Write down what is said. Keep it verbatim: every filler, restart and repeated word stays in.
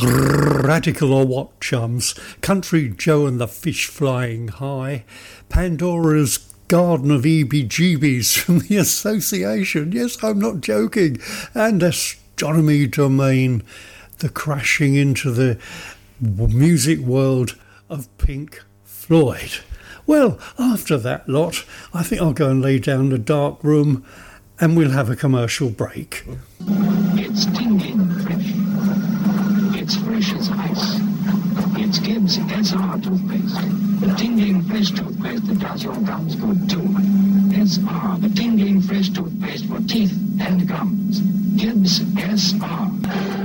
Radical or what, chums? Country Joe and the Fish Flying High. Pandora's Garden of E B G B's from the Association. Yes, I'm not joking. And Astronomy Domain. The crashing into the music world of Pink Floyd. Well, after that lot, I think I'll go and lay down in a dark room and we'll have a commercial break. It's tingling fresh. It's fresh as ice. It's Gibbs S R toothpaste. The tingling fresh toothpaste that does your gums good too. S R, the tingling fresh toothpaste for teeth and gums. Gibbs S R.